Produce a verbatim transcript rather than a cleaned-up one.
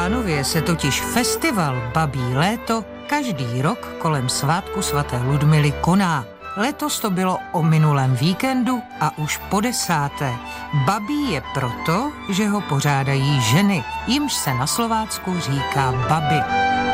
Bánově se totiž festival Babí léto každý rok kolem svátku svaté Ludmily koná. Letos to bylo o minulém víkendu a už po desáté. Babí je proto, že ho pořádají ženy, jimž se na Slovácku říká baby.